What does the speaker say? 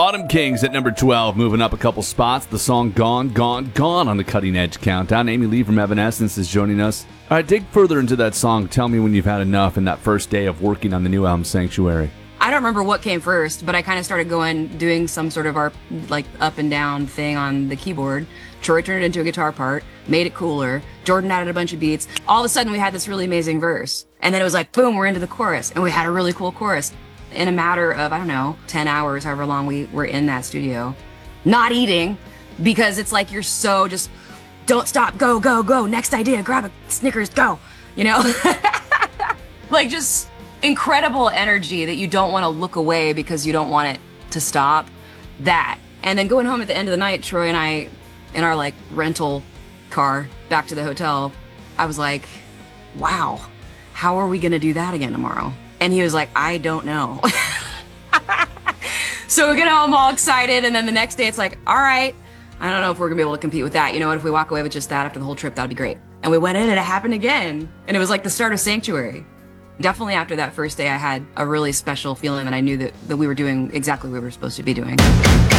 Autumn Kings at number 12, moving up a couple spots. The song Gone, Gone, Gone on the Cutting Edge Countdown. Amy Lee from Evanescence is joining us. All right, dig further into that song. Tell me when you've had enough in that first day of working on the new album, Sanctuary. I don't remember what came first, but I kind of started doing some sort of like up and down thing on the keyboard. Troy turned it into a guitar part, made it cooler. Jordan added a bunch of beats. All of a sudden, we had this really amazing verse. And then it was like, boom, we're into the chorus. And we had a really cool chorus. In a matter of, 10 hours, however long we were in that studio. Not eating, because it's like you're so just, don't stop, go, go, go. Next idea, grab a Snickers, go. Like just incredible energy that you don't want to look away because you don't want it to stop. That. And then going home at the end of the night, Troy and I, in our like rental car back to the hotel, I was like, wow, how are we going to do that again tomorrow? And he was like, I don't know. So we get home all excited, and then the next day it's like, all right, I don't know if we're gonna be able to compete with that. You know what, if we walk away with just that after the whole trip, that'd be great. And we went in and it happened again. And it was like the start of Sanctuary. Definitely after that first day, I had a really special feeling that I knew that we were doing exactly what we were supposed to be doing.